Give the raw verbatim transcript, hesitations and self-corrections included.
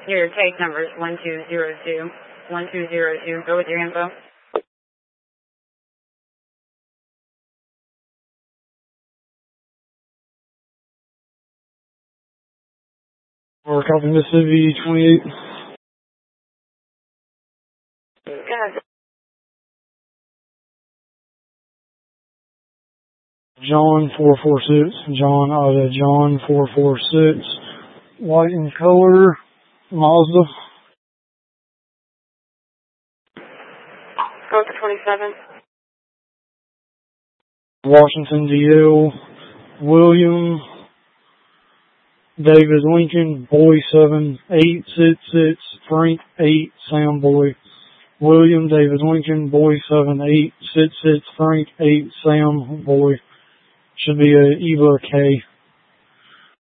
Your case number is one two zero two. one two zero two. Go with your info. Or copy Mississippi twenty-eight. Go ahead. John four four six. John out of John four four six. White in color. Mazda. Go to twenty-seven. Washington D L. William David Lincoln, Boy seven, eight six six, Frank eight, Sam Boy. William David Lincoln, Boy seven, eight six six, Frank eight, Sam Boy. Should be a Eva K.